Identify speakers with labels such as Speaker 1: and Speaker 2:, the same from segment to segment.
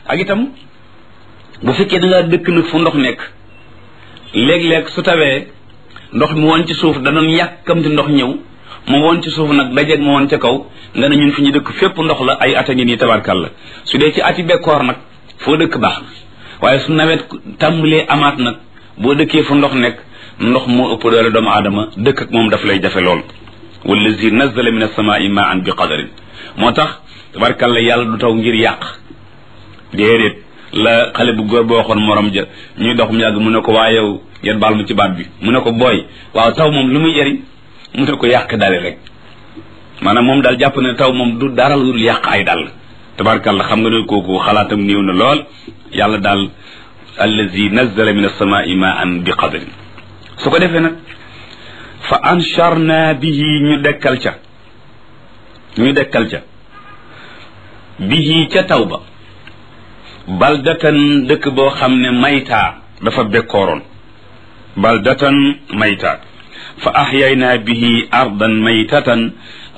Speaker 1: ak itam bu fekkee da ngaa dëkk nag fu ndox nekk léeg-léeg su tawee ndox mi woon ci suuf da doon yàkkamti ndox ñëw mu woon ci suuf nag dajeeg ma woon ca kaw nga ne ñun fi ñu dëkk fépp ndox la ay at a ngi nii tabarkàlla su dee ci ati bekkoor nag foo dëkk baax na waaye su nawet tàmbalee amaat nag boo dëkkee fu ndox nekk ndox moo ëpp doole doomu aadama dëkk ak moom daf lay jafe lool wallazi nazzala min as-samaa'i ma'an bi qadarin moo tax tabarkàlla yàlla du taw ngir yàq déedéet la xale bu góor boo waxoon morom ja ñuy dox mu yàgg mu ne ko waa yow yéen baal ma ci baat bi mu ne ko booy waaw taw moom lu muy jëriñ mu ne ko yàq dale rek maanaam moom daal jàpp ne taw moom du dara lu yàq ay dal tabarkàlla xam nga ne kooku xalaatam néew na lool yàlla daal allazi nazzala min as-samaa'i ma'an bi qadarin su ko defee nag fa ansharna bihi ñu dekkal ca bihi ca taw ba baldatan dëkk boo xam ne maytaa dafa bekkooroon baldatan maytaa fa ahyayna bihi ardan maytatan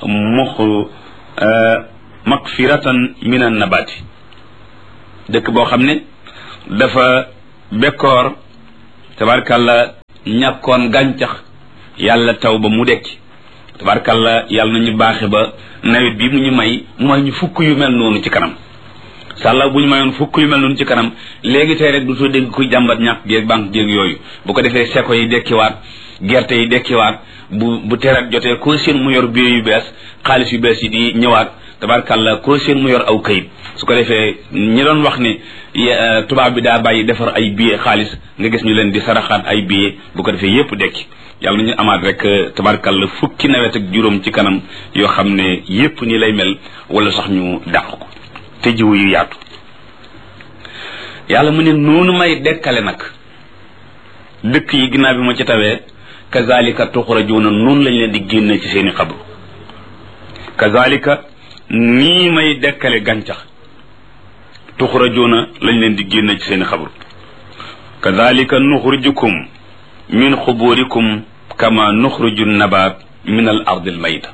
Speaker 1: makfiratan min an nabati dëkk boo xam ne dafa bekkoor tabarkàlla ñàkkoon gàncax yàlla taw ba mu dekki tabarkàlla yàlla nañu baaxe ba nawet bi mu ñu may mooy ñu fukk yu mel noonu ci kanam sàlla bu ñu mayoon fukk yu mel noonu ci kanam léegi tey rek du soo dégg kuy jàmbat ñàkk géeg banque géeg yooyu bu ko defee seko yi dekkiwaat gerte yi dekkiwaat bu terat jotee koo seen mu yor billet yu bees xaalis yu bees yi di ñëwaat tabarkàlla koo seen mu yor aw kayit su ko defee ñi doon wax ne tubaab bi daa bàyyi defar ay billet xaalis nga gis ñu leen di saraxaat ay billet bu ko defee yépp dekki yàlla nañu amaat rek tabarkàlla fukki nawet ak juróom ci kanam yoo xam ne yépp ni lay mel wala sax ñu dàq ko te jiwu yu yaatu yàlla mu ne noonu may dekkale nag dëkk yi ginnaaw bi ma ci tawee kazalika tuxrajuuna noonu lañ leen di génne ci seeni xabru kazalika nii may dekkale gàncax tuxrajuuna lañ leen di génne ci seeni xabru kazalika nuxrijukum min xuburikum kama nuxriju nabaat min al ardil mayta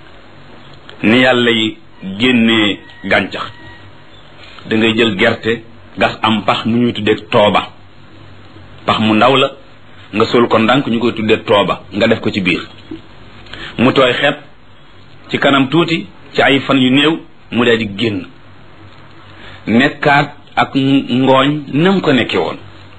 Speaker 1: ni yàlla yi génnee gàncax da ngay jël gerte gas am pax mu ñuy tuddee tooba pax mu ndaw la nga sol ko ndànk ñu koy tuddee tooba nga def ko ci biir mu tooy xepp ci kanam tuuti ci ay fan yu néew mu daal di génn nekkaat ak ngooñ nam ko nekke woon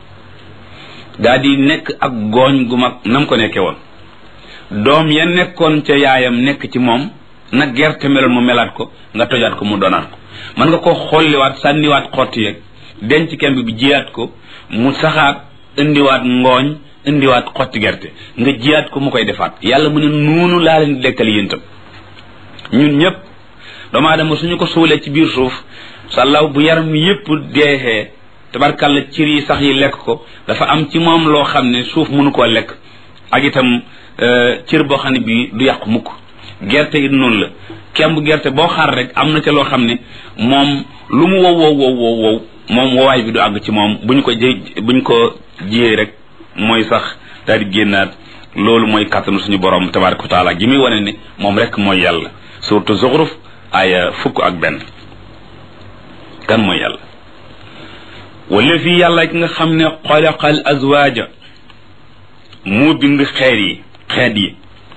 Speaker 1: daal di nekk ak gooñ gu mag nam ko nekke woon doom ya nekkoon ca yaayam nekk ci moom nag gerte meloon mu melaat ko nga tojaat ko mu donaat ko mën nga ko xolliwaat sànniwaat xott yeeg denc kemb bi jiyaat ko mu saxaat indiwaat ngooñ indiwaat xotti gerte nga jiyaat ko mu koy defaat yàlla mu ne noonu laa leen di dekkal yéen tam ñun ñëpp doomu aadama suñu ko suulee ci biir suuf sàllaw bu yaram yépp deexee tabarkàlla cër yi sax yi lekk ko dafa am ci moom loo xam ne suuf mënu koo lekk ak itam cër boo xam ne bii du yàqu mukk gerte it noonu la kemb gerte boo xaar rek am na ca loo xam ne moom lu mu wow moom wowaay bi du àgg ci moom buñ ko jiyee rek mooy sax daal di génnaat loolu mooy kàttanu suñu borom tabaraka wa taala gi muy wane ne moom rek mooy yàlla surtout Zuxruf aya 1 kan mooy yàlla wala fii yàlla ki nga xam ne xalaqal azwaaja moo bind xeet yi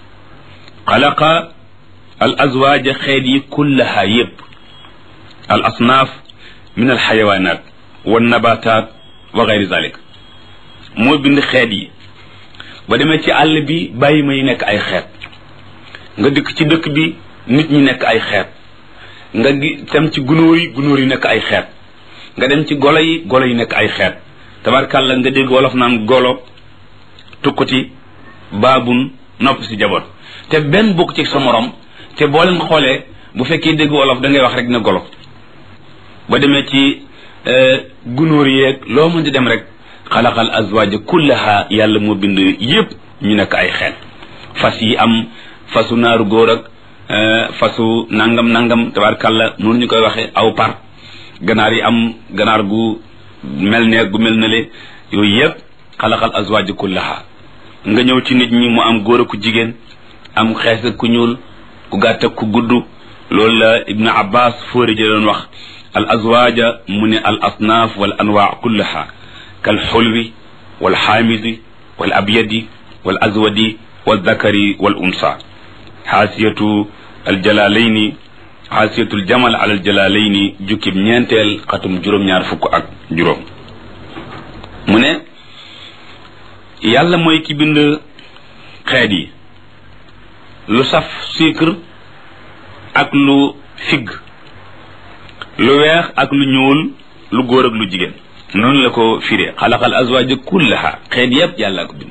Speaker 1: xalaqa al azwaaja xeet yi kullaha yépp al asnaaf min al xayawaanaat wa nabataat wa gayri zalik moo bind xeet yi ba demee ci àll bi bàyyi ma yi nekk ay xeet nga dëkk ci dëkk bi nit ñi nekk ay xeet nga dem ci gunóor yi nekk ay xeet nga dem ci golo yi nekk ay xeet tabarkàlla nga dégg wolof naan golo tukkuti baabun nopp si jaboot te benn bokk ci sa morom te boo leen xoolee bu fekkee dégg wolof da ngay wax rek ne golo ba demee ci gunóor yeeg loo mën di dem rek xalaqal azwaaja kullaha yàlla moo bind yépp ñu nekk ay xeet fas yi am fasu naaru góor ak fasu nangam tabarkàlla noonu ñu koy waxee aw par ganaar yi am ganaar gu mel ne gu mel ne le yooyu yépp xalaqal azwaaja kullaha nga ñëw ci nit ñi mu am góor ak ku jigéen am xees ak ku ñuul ku gàtt ak ku gudd loolu la Ibnu Abbas fóori ji doon wax al azwaaja mu ne al asnaaf wal anwaa kullaha kal xulwi wal xaamidi wal abyadi wal azwadi wal zakari wal unsa xaasiyatu al jalaalayni xaasiyatul jamal ala al jalaalayni jukkib ñeenteel xatum juróom-ñaar fukk ak juróom mu ne yàlla mooy ki bind xeet yi lu saf sucre ak lu figg lu weex ak lu ñuul lu góor ak lu jigéen noonu la ko firee xalaqal azwaaja kullaha xeet yépp yàlla ko bind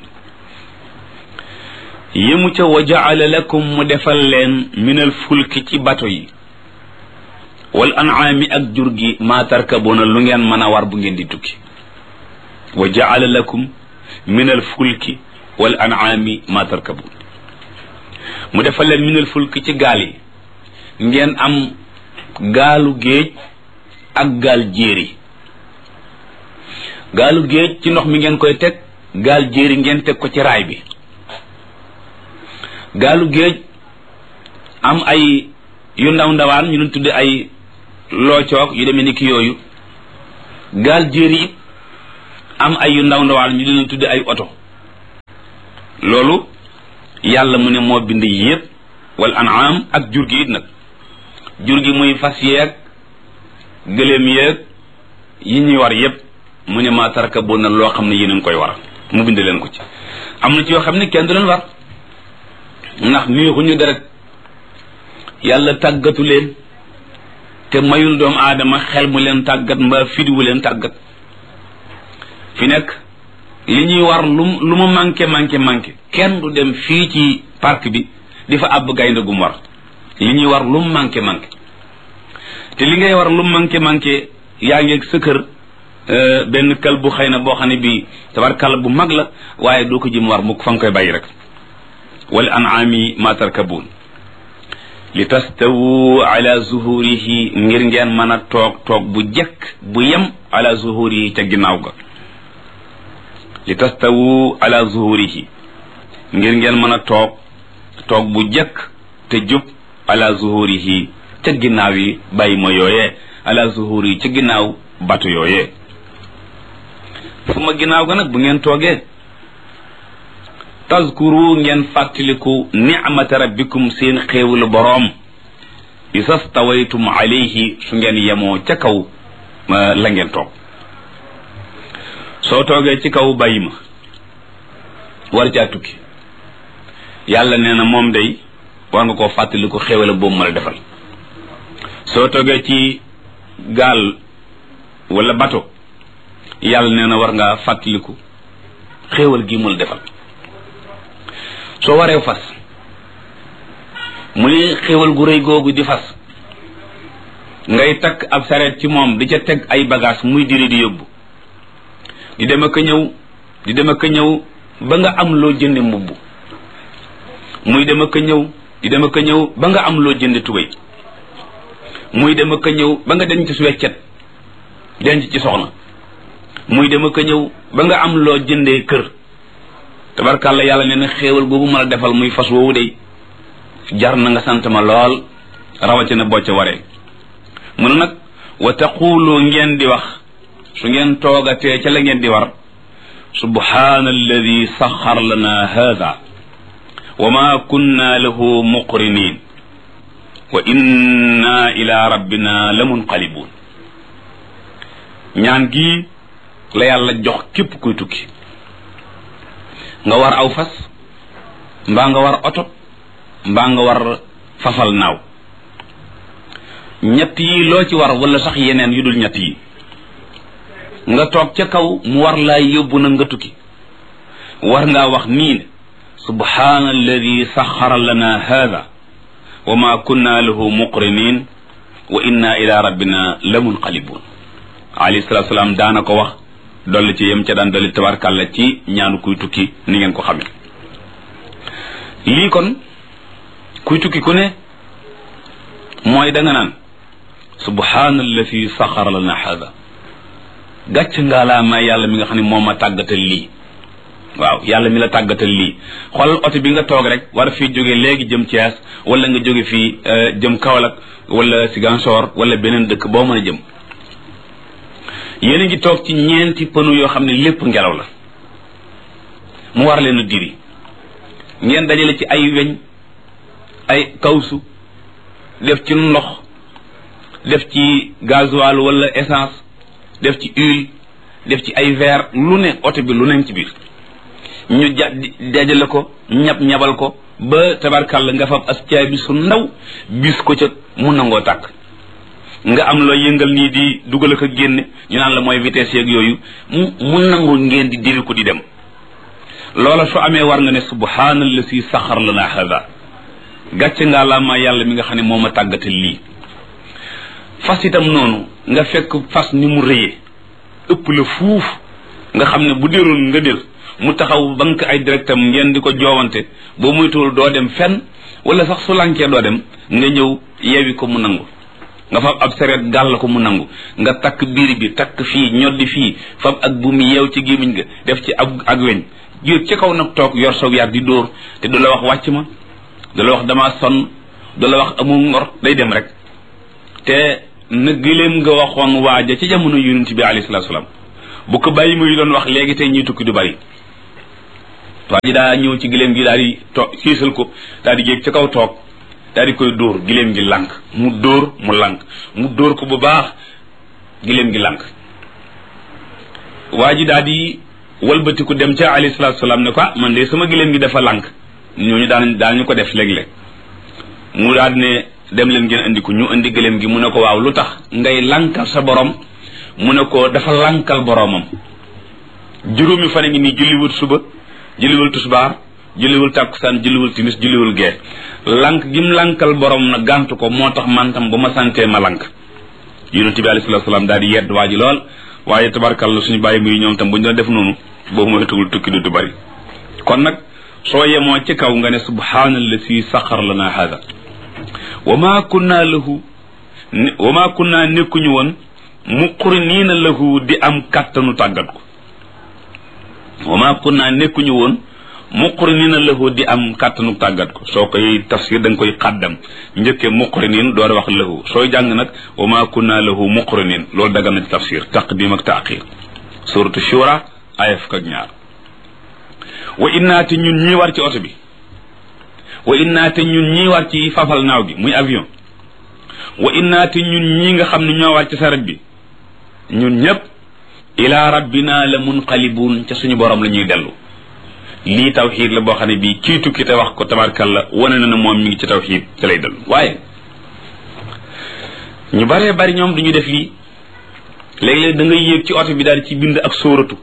Speaker 1: yëmu ca wa jaala lakum mu defal leen minal fulki ci bato yi wal an'aami ak jur gi maa tarkabuuna lu ngeen mën a war bu ngeen di tukki wa jaala lakum minal fulki wal an'aami maa tarkabuun mu defal leen minal fulki ci gaal yi ngeen am gaalu géej ak gaal jéeri gaalu géej ci ndox mi ngeen koy teg gaal jéeri ngeen teg ko ci raay bi gaalu géej am ay yu ndaw ndawaan ñu leen tudde ay loocoog yu demee ni ki yooyu gaal jéeri it am ay yu ndaw ndawaan ñu leen tudde ay oto loolu yàlla mu ne moo bind yépp wal an'am ak jur gi it nag jur gi muy fas yeeg gëléem yeeg yi ñuy war yépp mu ne maa tarkabuuna loo xam ne yéen a ngi koy war mu bind leen ko ci am na ci yoo xam ne kenn du leen war ndax neexuñu deret yàlla tàggatu leen te mayul doomu aadama xel mu leen tàggat mbaa fidiwu leen tàggat fi nekk li ñuy war lu mu manqué kenn du dem fii ci parc bi di fa àbb gaynde gum war li ñuy war lu mu manqué te li ngay war lu mu manqué yaa ngi ak sa kër benn kal bu xëy na boo xam ne bii tabarkàlla bu mag la waaye doo ko jëm war mukk fa nga koy bàyyi rek wal an'aami ma tarkabuun li tastawu ala zuhurihi ngir ngeen mën a toog bu jekk bu yem ala zuhurihi ca ginnaaw ga li tastawu ala zuhurihi ngir ngeen mën a toog bu jekk te jub ala zuhurihi ca ginnaaw yi bàyyi ma yooyee ala zuhurihi ca ginnaaw batu yooyee fu ma ginnaaw ga nag bu ngeen toogee tazkuru ngeen fàttaliku ni'mata rabbikum seen xéewalu boroom isa stawaytum alayhi su ngeen yemoo ca kaw la ngeen toog soo toogee ci kaw bàyyi ma war caa tukki yàlla nee na moom day war nga koo fàttaliku xéewala boobu ma la defal soo toogee ci gaal wala bato yàlla nee na war ngaa fàttaliku xéewal gi mu la defal soo waree fas mu ni xéewal gu rëy googu di fas ngay takk ab sareet ci moom di ca teg ay bagage muy diri di yóbbu di dem ak a ñëw ba nga am loo jënde mbubb muy dem ak a ñëw ba nga am loo jënde tubéy muy dem ak a ñëw ba nga denc ci weccet denc ci soxna muy dem ak a ñëw ba nga am loo jëndee kër tabarkàlla yàlla nee na xéewal boobu ma la defal muy fas woowu de jar na nga sant ma lool rawatina boo ca waree mu ne nag wa taqulu ngeen di wax su ngeen toogatee ca la ngeen di war subhaana alladi saxar lana hada wa ma kunna lahu muqrinin wa inna ila rabbina la munqalibun ñaan gi la yàlla jox képp kuy tukki nga war aw fas mbaa nga war oto mbaa nga war fafal naaw ñett yi loo ci war wala sax yeneen yu dul ñett yi nga toog ca kaw mu war laa yóbbu na nga tukki war ngaa wax nii ne subhaana alladi saxara lana hada wa ma kunna lahu muqrinin wa inna ila rabbina la munqalibun alayhi salatu salaam daana ko wax dolli ci yem ca daan dolli tabarkàlla ci ñaanu kuy tukki ni ngeen ko xamee lii kon kuy tukki ku ne mooy da nga naan subhaanallazi saxara lana hada gàcc ngaa laa may yàlla mi nga xam ne moo ma tàggatal lii waaw yàlla mi la tàggatal lii xoolal oto bi nga toog rek war a fii jóge léegi jëm Thiès wala nga jóge fii jëm Kaolack wala Ziguinchor wala beneen dëkk boo mën a jëm yéen a ngi toog ci ñeenti pënu yoo xam ne lépp ngelaw la mu war leen a diri ngeen dajale ci ay weñ ay kawsu def ci ndox def ci gasoil wala essence def ci huile def ci ay verre lu ne oto bi lu ne ci biir ñu dajale ko ñabal ko ba tabarkàlla nga fab as caay bi su ndaw bis ko ca mu nangoo tàkk nga am loo yëngal nii di dugal ak a génne ñu naan la mooy vitesse yeeg yooyu mu nangu ngeen di diri ko di dem loola su amee war nga ne subhaanallazi saxar lana hada gàcce ngaa laa ma yàlla mi nga xam ne moo ma tàggatal lii fas itam noonu nga fekk fas ni mu rëyee ëpp la fuuf nga xam ne bu déroon nga dér mu taxaw banque ay directam ngeen di ko joowante boo muytuwul doo dem fenn wala sax su lankee doo dem nga ñëw yewi ko mu nangu nga fab ab sereet gàll ko mu nangu nga takk biir bi takk fii ñoddi fii fab ak bu mu yeew ci gémmiñ nga def ci ak weñ yéeg ci kaw nag toog yor soog yaat di dóor te du la wax wàcc ma du la wax damaa sonn du la wax amul ngor day dem rek te na giléem nga waxoon waaja ci jamono yonent bi alayhi salaatu salaam bu ko bàyyi muy doon wax léegi tey ñuy tukki du bari waa ji daa ñëw ci giléem gi daal di toog siisal ko daal di yéeg ci kaw toog daal di koy dóor giléem gi lànk mu dóor mu lànk mu dóor ko bu baax giléem gi lànk waa ji daal di walbatiku dem ca alayhi salaatu salaam ne ko man de sama giléem gi dafa lànk ñooñu daan ñu ko def léeg-léeg mu daal di ne dem leen ngeen andi ko ñu andi giléem gi mu ne ko waaw lu tax ngay lànkal sa borom mu ne ko dafa lànkal boromam juróomi fan ngi nii julliwul suba julliwul tusbaar julliwul tàkkusaan julliwul timis julliwul gee lànk gim lànkal borom na gàntu ko moo tax mantam ba ma santee ma lànk yonent bi alayhi salaatu salaam daal di yedd waa ji lool waaye tabarkalla suñu bàyyi muy ñoom tam bu ñu doon def noonu boobu moytuwul tukki du bari kon nag soo yemoo ci kaw nga ne subhaanallazi saxar lana hada wa ma kunna nekkuñu woon muqriniina lahu di am kàttanu tàggat ko wa ma kunna nekkuñu woon muqriniina lahu di am kàttanu tàggat ko soo koy tafsir da nga koy xàddam njëkkee muqrinin door a wax lahu sooy jàng nag wa ma kunna lahu muqrinin loolu dagal na ci tafsir taqdim ak taaxir suratu shura aya fukk ak ñaar wa innaate ñun ñi war ci oto bi wa innaate ñun ñi war ci fafal naaw gi muy avion wa innaate ñun ñi nga xam ne ñoo war ci saret bi ñun ñëpp ila rabbina la munqalibun ca suñu borom la ñuy dellu lii tawxiid la boo xam ne bii kii tukki te wax ko tabarkalla wane na ne moom mi ngi ci tawxiid ci lay dellu waaye ñu baree bari ñoom duñu def lii léeg-léeg da ngay yéeg ci oto bi daal ci bind ak sóoratu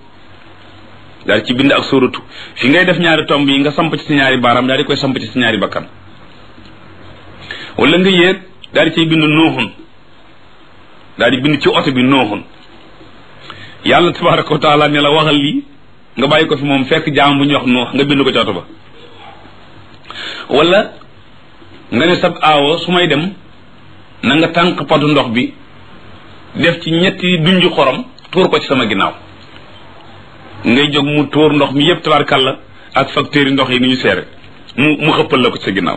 Speaker 1: fi ngay def ñaari tomb yi nga samp ci sa ñaari baaraam daal di koy samp ci sa ñaari bakkan wala nga yéeg daal di cay bind nooxun daal di bind ci oto bi nooxun yàlla tabaraka wa taala ne la waxal lii nga bàyyi ko fi moom fekk jaam bu ñuy wax noox nga bind ko ci oto ba wala nga ne sab aawo su may dem na nga tànk potu ndox bi def ci ñetti dunju xorom tuur ko ci sama ginnaaw ngay jóg mu tuur ndox mi yépp tabarkalla ak facteurs yi ndox yi ni ñu seere mu xëppal la ko ci sa ginnaaw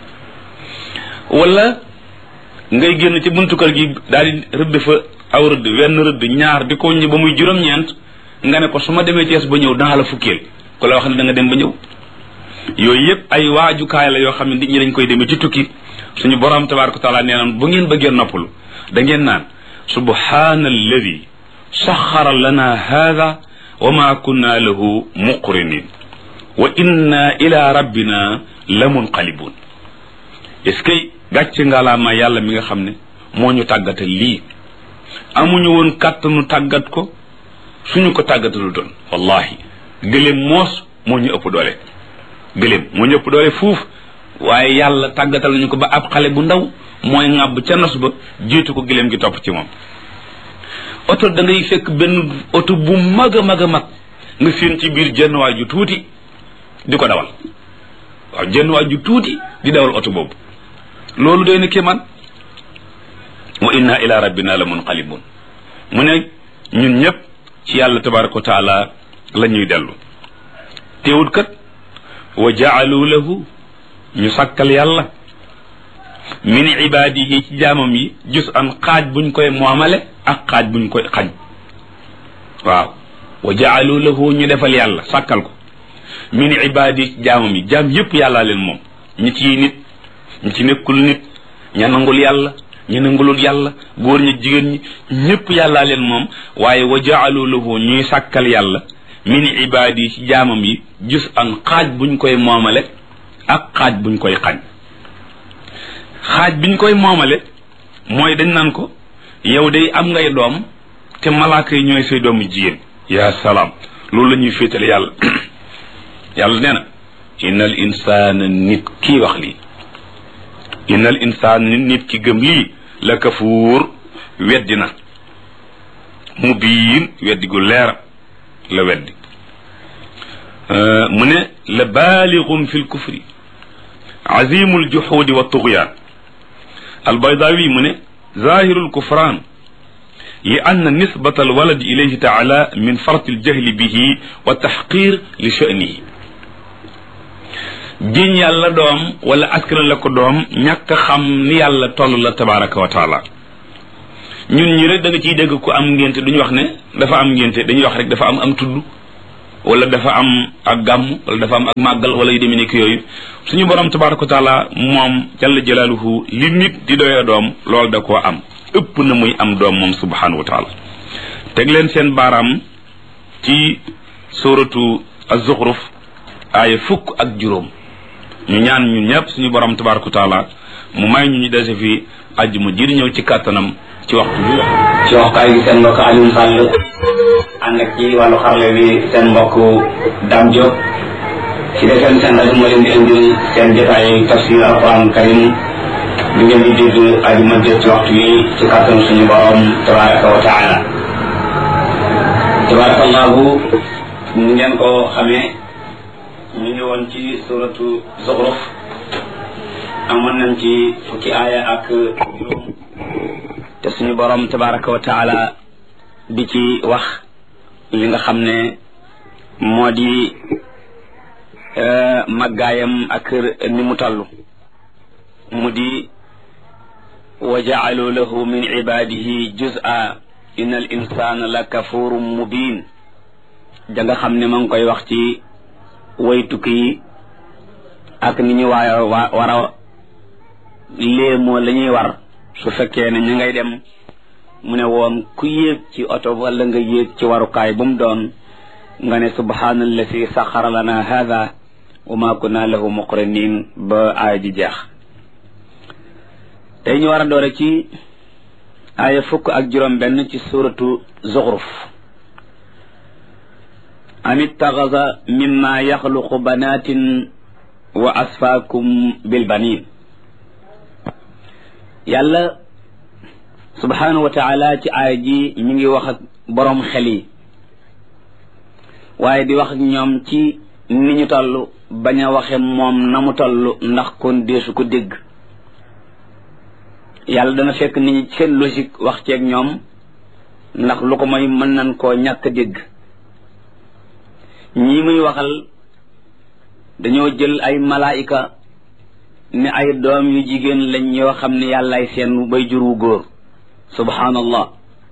Speaker 1: wala ngay génn ci buntu kër gi daal di rëdd fa aw rëdd wenn rëdd ñaar di ko ñi ba muy juróom-ñeent nga ne ko su ma demee Cees ba ñëw danga la fukkeel ku la wax ne da nga dem ba ñëw yooyu yëpp ay waajukaay la yoo xam ne nit ñi dañ koy demee ci tukki suñu borom tabaraka wa taala nee naan bu ngeen bëggee noppalu da ngeen naan subhaanalladi saxara lana hada wa ma kunna lahu muqrinin wa inna ila rabbina la munqalibun est-ce que gàcce ngalaama yàlla mi nga xam ne moo ñu tàggatal lii amuñu woon kàttanu tàggat ko suñu ko tàggatalu doon wallahi gëléem moos moo ñu ëpp doole gëléem moo ñu ëpp doole fuuf waaye yàlla tàggatal nañu ko ba ab xale bu ndaw mooy ŋàbb ca nos ba jiitu ko gëléem gi topp ci moom oto da ngay fekk benn oto bu mag a mag a mag nga séen ci biir jenn waay ju tuuti di ko dawal waaw jenn waay ju tuuti di dawal oto boobu loolu doy na kéemaan wa inna ila rabbina la munqalibun mu ne ñun ñëpp ci yàlla tabaraka wa taala la ñuy dellu teewut kat wa jaalu lahu ñu sàkkal yàlla min ibaadihi ci jaamam yi jus an xaaj buñ koy moomale ak xaaj buñ koy xañ waaw wa jaalu lahu ñu defal yàlla sàkkal ko min ibaadi jaamam yi jaam yépp yàllaa leen moom ñi ci nit ñi ci nekkul nit ña nangul yàlla ña nangulul yàlla góor ñi jigéen ñi ñépp yàllaa leen moom waaye wa jaalu lahu ñuy sàkkal yàlla min ibaadi ci jaamam yi jus an xaaj buñ koy moomale ak xaaj buñ koy xañ xaaj biñ koy moomale mooy dañ naan ko yow day am ngay doom te malaaka yi ñooy say doomu jigéen yaa salaam loolu la ñuy féetale yàlla yàlla nee na innal insaana nit kii wax lii innal insaana nit ki gëm lii la kafuur weddi na mubiin weddi gu leer la weddi mu ne la baalixun fi lkufri azimu ljuxuudi wa tugyaan albaydaawi mu ne zahiru lkufraan li anna nisbata alwaladi ilayhi taala min farti aljahli bihi wa taxqir li sha'nihi jiñ yàlla doom wala askan la ko doom ñàkk xam ni yàlla toll la tabaraka wa taala ñun ñi rek da nga ciy dégg ku am ngénte duñu wax ne dafa am ngénte dañuy wax rek dafa am tudd wala dafa am ak gàmm wala dafa am ak màggal wala yu demee nekk yooyu suñu borom tabaraka wa taala moom jalla jalaaluhu li nit di doyee doom loolu da koo am ëpp na muy am doom moom subhanahu wa taala teg leen seen baaraam ci suratu az-Zukhruf aaya 10 ñu ñaan ñun ñëpp suñu borom tabaraka wa taala mu may ñu dese fi àjjuma ji di ñëw ci kàttanam ci waxtu bi
Speaker 2: ci waxtaay gi seen mbokk Alioune Sall ànd ak ci wàllu xarle bi seen mbokk Dame Diop ci defeen seen rajo moo leen di indil seen jotaay tafsir alquran karim bi ngeen di dégg àjjuma jot ci waxtu wi ci kàttan suñu borom tabaraka wa taala tabarakallahu ñu ngeen ko xamee ñu ngi woon ci suratu Zukhruf amoon nañ ci fukki aaya ak juróom te suñu borom tabaraka wa taala di ci wax li nga xam ne moo di màggaayam ak ni mu tallu mu di wa ja'alu lahu min ibadihi juz'a inna al insana la kafurun mubin da nga xam ne ma ngi koy wax ci way tukki yi ak ni ñu war a léemoo la ñuy war su fekkee ne ñu ngay dem mu ne woon ku yéeg ci oto wala nga yéeg ci warukaay bu mu doon nga ne subhaanallazi saxara lana hada wa ma kunna lahu muqrinin ba aaya ji jeex tey ñu war a doore ci aaya 10 ci suratu Zukhruf am ittaxasa mimma yaxluqu banatin wa asfaakum bil banin yàlla subhanahu wa taala ci aaya ji mi ngi wax ak boroom xel yi waaye di wax ak ñoom ci ni ñu toll bañ a waxe moom na mu toll ndax kon deesu ko dégg yàlla dana fekk nit ñi seen logique wax ceeg ñoom ndax lu ko mooy mën nañ koo ñàkk dégg ñi muy waxal dañoo jël ay malaayika ne ay doom yu jigéen lañ yoo xam ne yàllaay seen bay jur wu góor subhaanallah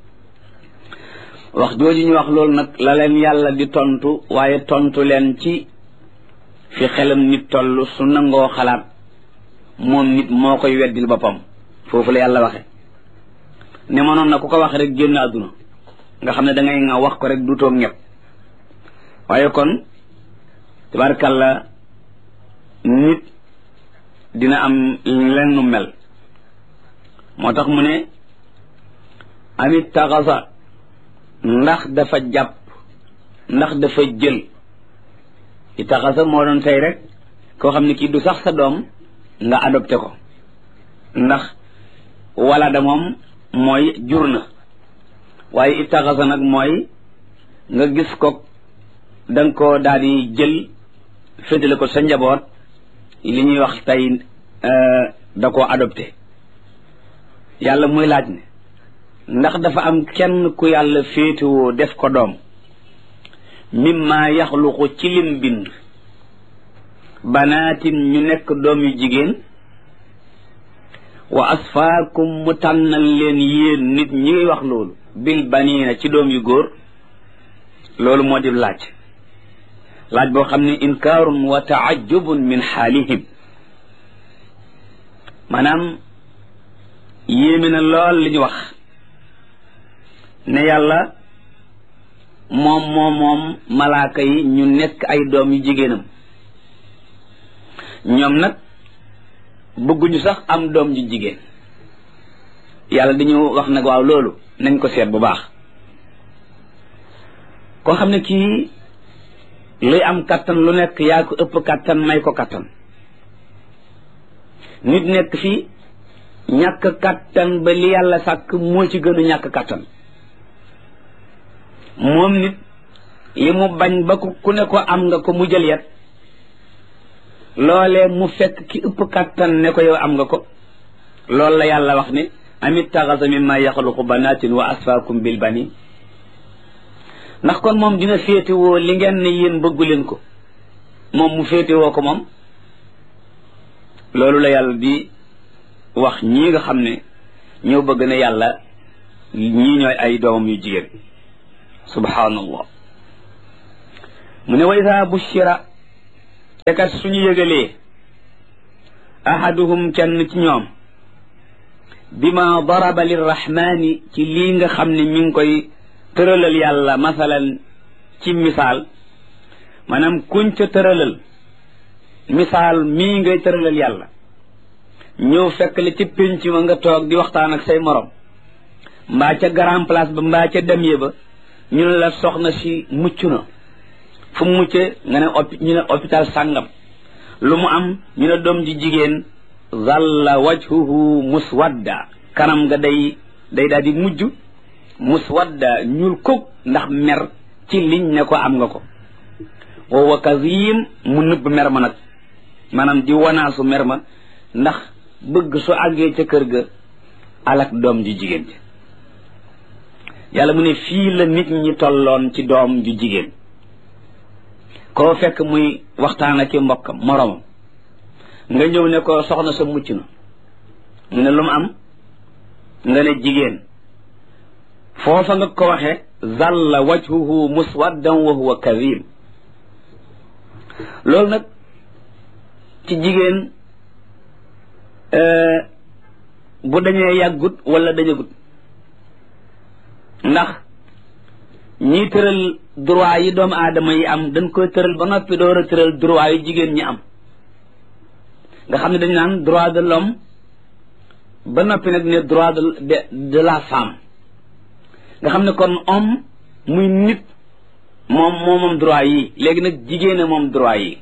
Speaker 2: wax jooju ñu wax loolu nag la leen yàlla di tontu waaye tontu leen ci fi xelam nit toll su nangoo xalaat moom nit moo koy weddil boppam foofu la yàlla waxe ne mënoon na ku ko wax rek génn àdduna nga xam ne da ngay nga wax ko rek du toog ñëpp waaye kon tabarkalla nit dina am lenn mel moo tax mu ne amit taxasa ndax dafa jàpp ndax dafa jël i taxasa moo doon tey rek koo xam ne kii du sax sa doom nga adopté ko ndax wala da moom mooy jur na waaye i taxasa nag mooy nga gis ko danga ko daal di jël féetale ko sa njaboot li ñuy wax tey da koo adopté yàlla muy laaj ne ndax dafa am kenn ku yàlla féetewoo def ko doom mimma yaxluqu ci lim bind banaatin ñu nekk doom yu jigéen wa asfaakum mu tànnal leen yéen nit ñi wax loolu bil baniina ci doom yu góor loolu moo di laaj boo xam ne inkaarun wa taajubun min xaalihim maanaam yéeme na lool li ñu wax ne yàlla moom malaaka yi ñu nekk ay doom yu jigéenam ñoom nag bëgguñu sax am doom ju jigéen yàlla dañu wax nag waaw loolu nañ ko seet bu baax koo xam ne kii luy am kattan lu nekk yaa ko ëpp kattan may ko kattan nit nekk fii ñàkk kattan ba li yàlla sàkk moo ci gën a ñàkk kattan moom nit li mu bañ ba ku ne ko am nga ko mu jël yet loolee mu fekk ki ëpp kattan ne ko yow am nga ko loolu la yàlla wax ne amit taxasa mimma yaxluqu banatin wa asfaakum bil bani ndax kon moom dina féetewoo li ngeen ne yéen bëggu leen ko moom mu féetewoo ko moom loolu la yàlla di wax ñii nga xam ne ñoo bëgg ne yàlla ñii ñooy ay doomam yu jigéen subhaanallah mu ne wa isa bushira te kat suñu yëgalee ahaduhum kenn ci ñoom bima daraba lirrahmani ci lii nga xam ne mi ngi koy tëralal yàlla masalan ci misaal maanaam kuñ ca tëralal misaal mii ngay tëralal yàlla ñëw fekk la ci pénc ma nga toog di waxtaan ak say morom mbaa ca grand place ba mbaa ca demye ba ñu ne la soxna si mucc na fu mu mucce nga ne ñu ne hôpital sàngam lu mu am ñu ne doom ji jigéen zalla wajhuhu muswadda kanam nga day daal di mujj muswadda ñuul kuk ndax mer ci liñ ne ko am nga ko wa kazim mu nëbb mer ma nag maanaam di wanaasu mer ma ndax bëgg su àggee ca kër ga alak doom ju jigéen ci yàlla mu ne fii la nit ñi tolloon ci doom ju jigéen koo fekk muy waxtaan ak mbokkam moromam nga ñëw ne ko soxna sa mucc na mu ne lu mu am nga ne jigéen foofa nga ko waxe zalla wajhuhu muswaddan wa huwa kadhim loolu nag ci jigéen bu dañee yàggut wala dañagut ndax ñiy tëral droit yi doomu aadama yi am dañ koy tëral ba noppi door a tëral droit yi jigéen ñi am nga xam ne dañ naan droit de l'homme ba noppi nag ne droit de la femme nga xam ne kon homme muy nit moom droit yi léegi nag jigéen moom droit yi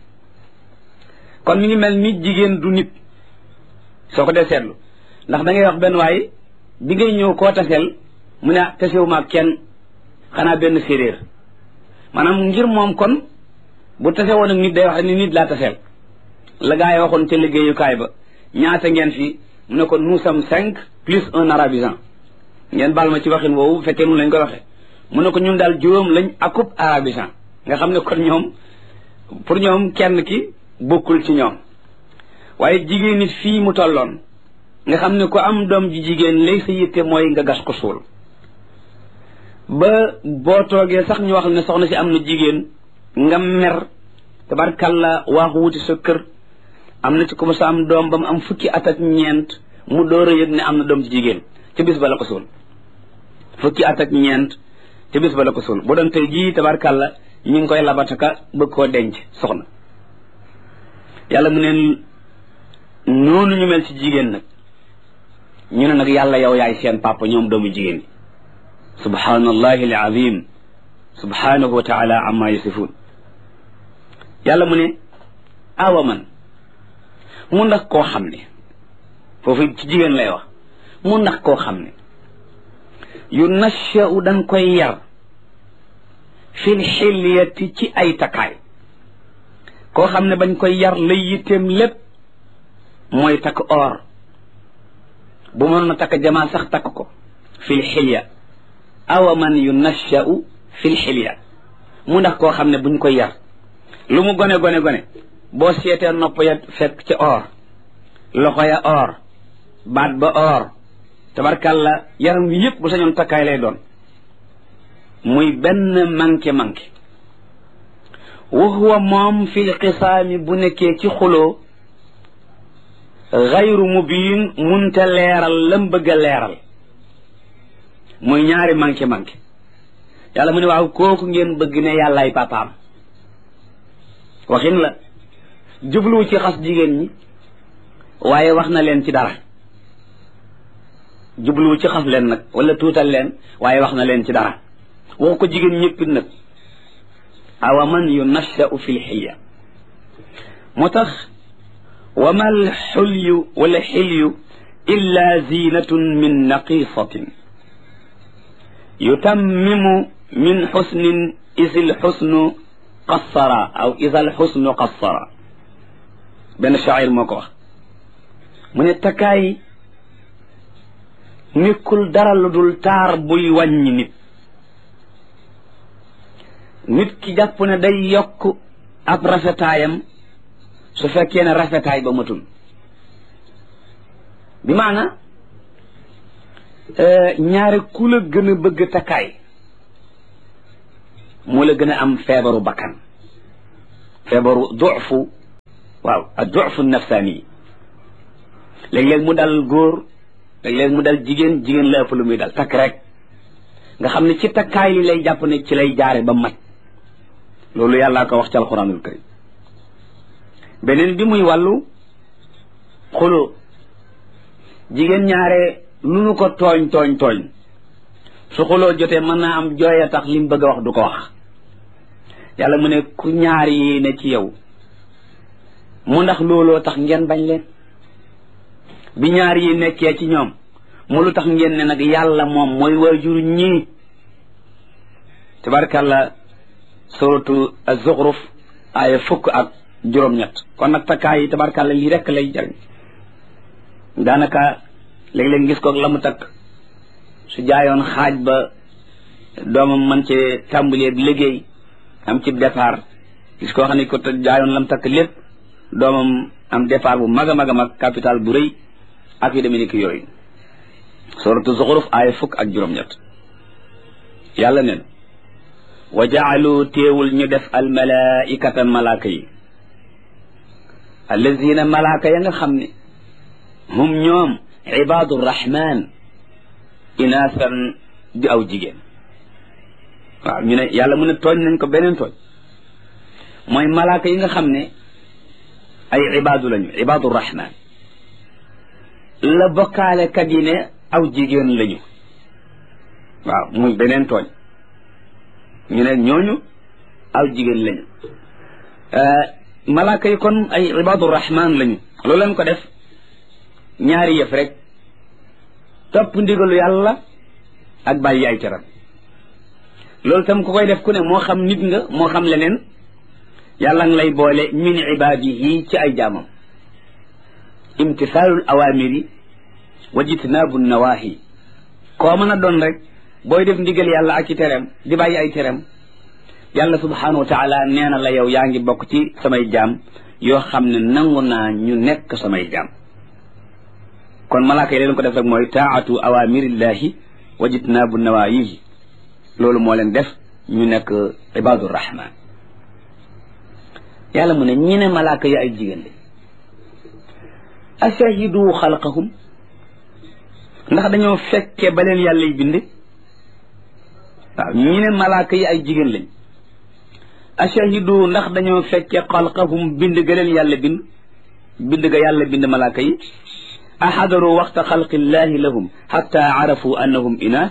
Speaker 2: kon mi ngi mel ni jigéen du nit soo ko dee seetlu ndax da ngay wax benn waay bi ngay ñëw koo taseel mu ne tasewuma ak kenn xanaa benn séeréer maanaam ngir moom kon bu tase woon ak nit day wax ni nit laa taseel la gaa yi waxoon ca liggéeyukaay ba ñaata ngeen fi mu ne ko nous sommes 5 plus un arabisant ngeen baal ma ci waxin woowu bu fekkee mun lañ ko waxee mu ne ko ñun daal juróom lañ akub arabisant nga xam ne kon ñoom pour ñoom kenn ki bokkul ci ñoom waaye jigéen nit fii mu tolloon nga xam ne ku am doom ji jigéen lay sa yitte mooy nga gas ko suul ba boo toogee sax ñu wax ne soxna si am na jigéen nga mer tabarkalla waaxu wuti sa kër am na ci ko sa am doom ba mu am fukki at ak ñeent mu door a yëg ne am na doom ji jigéen ca bis ba la ko suul fukki at ak ñeent ca bis ba la ko suul bu doon tey jii tabarkalla ñu ngi koy labataka bëgg koo denc soxna yàlla mu ne noonu ñu mel ci jigéen nag ñu ne nag yàlla yow yaay seen papa ñoom doomu jigéen yi subhanallahi alazim subhanahu wa taala amma yasifun yàlla mu ne awa man mu ndax koo xam ne foofu ci jigéen lay wax mu ndax koo xam ne yu nashau dañ koy yar fil xilyati ci ay takkaay koo xam ne bañ koy yar lay yitteem lépp mooy takk or bu mënoon a takk jamaa sax takk ko fil xilya awa man yu nashau fil xilya mu ndax koo xam ne buñ koy yar lu mu gone boo seetee nopp ya fekk ci or loxo ya or baat ba or tabarkalla yaram wi yëpp bu sañoon takkaay lay doon muy benn manqué wa huwa moom fil xisaami bu nekkee ci xuloo gayru mubiin munta leeral lam bëgg a leeral muy ñaari manqué yàlla mu ne waaw kooku ngeen bëgg ne yàllaay papaam waxin la jubluwu ci xas jigéen ñi waaye wax na leen ci dara jubluwu ci xas leen nag wala tuutal leen waaye wax na leen ci dara waxu ko jigéen ñëppit nag awa man yunashau fi lxilya moo tax wa ma alxulyu wala xilyu illa zinatun min naqisatin yutammimu min xusnin isi lxusnu qassara aw isa lxusnu qassara benn shaacir moo ko wax mu ne takkaay nekkul dara lu dul taar buy wàññi nit ki jàpp ne day yokk ab rafetaayam su fekkee ne rafetaay ba matul bi maana ñaari ku la gën a bëgg takkaay moo la gën a am feebaru bakkan feebaru dufu waaw ak dufu nafsaani léeg-léeg mu dal góor léeg-léeg mu dal jigéen la ëpp lu muy dal takk rek nga xam ne ci takkaay li lay jàpp ne ci lay jaare ba mat loolu yàllaa ko wax ci alquranul karim beneen bi muy wàllu xuloo jigéen ñaare lu nu ko tooñ su xuloo jotee mën naa am jooy a tax li mu bëgg a wax du ko wax yàlla mu ne ku ñaar yi ne ci yow mu ndax looloo tax ngeen bañ leen bi ñaar yi nekkee ci ñoom mu lu tax ngeen ne nag yàlla moom mooy waajur ñii tabarkàlla suratu az-Zukhruf aaya 17 kon nag takkaay yi tabarkàlla lii rekk lay jariñ daanaka léeg-léeg gis ko la mu takk su jaayoon xaaj ba doomam man cee tàmbalee liggéey am ci départ gis koo xam ne ko jaayoon lam takk lépp doomam am départ bu mag a mag capital bu rëy ak yu demee ni ki yooyu suratu Zukhruf aaya 17 yàlla neen wa jaalu téewul ñu def al malaikata malaaka yi allazina malaaka ya nga xam ne hum ñoom ibaadu rahman inaasan di aw jigéen waaw ñu ne yàlla mu ne tooñ nañ ko beneen tooñ mooy malaaka yi nga xam ne ay ibaadu lañu ibaadu rahman la bokkaale kat yi ne aw jigéen lañu waaw muy beneen tooñ ñu ne ñooñu aw jigéen lañu malaaka yi kon ay ibaadu rahman lañu loolu lañ ko def ñaari yëf rek topp ndigalu yàlla ak bàyyi ay teram loolu tam ku koy def ku ne moo xam nit nga moo xam leneen yàlla nga lay boole min ibaadihi ci ay jaamam imtisaalul awaamiri wa jitnaabu nawaahi koo mën a doon rek booy def ndigal yàlla ak ci teram di bàyyi ay teram yàlla subhanahu wa taala nee na la yow yaa ngi bokk ci samay jaam yoo xam ne nangu naa ñu nekk samay jaam kon malaaka yi leen ko def rek mooy taatu awamirillahi wa jitnaabu nawaayihi loolu moo leen def ñu nekk ibaadu rahman yàlla mu ne ñi ne malaaka yi ay jigéen lañ ashahidu xalqahum ndax dañoo fekke ba leen yàlla yi bind waaw ñi ne malaaka yi ay jigéen lañ ashahidu ndax dañoo fekke xalqahum bind ga leen yàlla bind ga yàlla bind malaaka yi ahadaru waxta xalqillahi lahum xatta arafu annahum inaas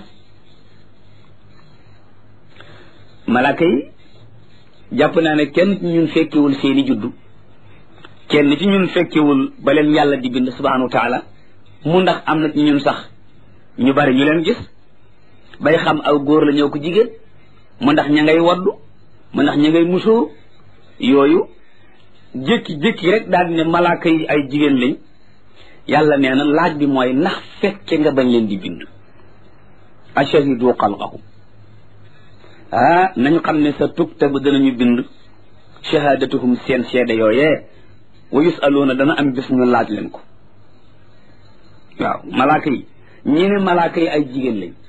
Speaker 2: malaaka yi jàpp naa ne kenn ci ñun fekkewul seeni juddu kenn ci ñun fekkewul ba leen yàlla di bind subhanahu wa taala mu ndax am na ci ñun sax ñu bari ñu leen gis bay xam aw góor la ñëw ko jigéen mu ndax ña ngay waddu mu ndax ña ngay musóor yooyu jékki-jékki rek daal di ne malaaka yi ay jigéen lañ yàlla nee na laaj bi mooy ndax fekke nga bañ leen di bind ashahidu xalqahum nañu xam ne sa tuktabu danañu bind shahadatuhum seen seede yooyee wa yusaluuna dana am bis ñu laaj leen ko waaw malaaka yi ñi ne malaaka yi ay jigéen lañ